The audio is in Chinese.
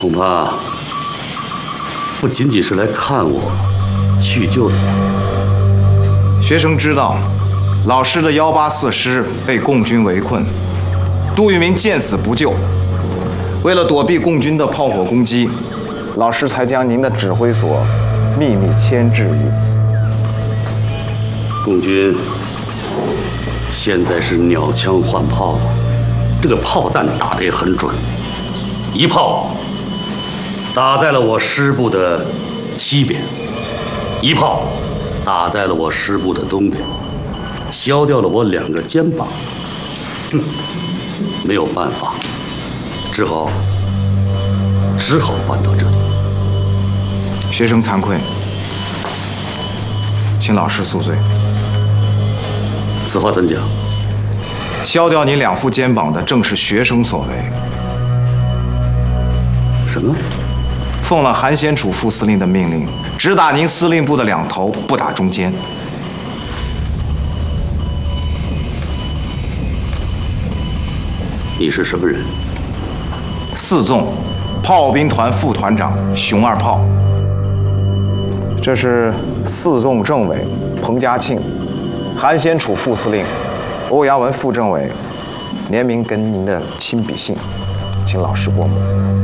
恐怕不仅仅是来看我叙旧的吧？ 学生知道，老师的184师被共军围困，杜聿明见死不救。为了躲避共军的炮火攻击，老师才将您的指挥所秘密迁至于此。 共军现在是鸟枪换炮了，这个炮弹打得也很准，一炮打在了我师部的西边，一炮打在了我师部的东边，削掉了我2个肩膀。没有办法，只好搬到这里。 学生惭愧，请老师恕罪。 此话怎讲？ 削掉你2副肩膀的正是学生所为。 什么？ 奉了韩先楚副司令的命令，只打您司令部的2头，不打中间。 你是什么人 4纵炮兵团副团长熊二炮。这是4纵政委彭家庆，韩先楚副司令欧阳文副政委联名跟您的亲笔信，请老师过目。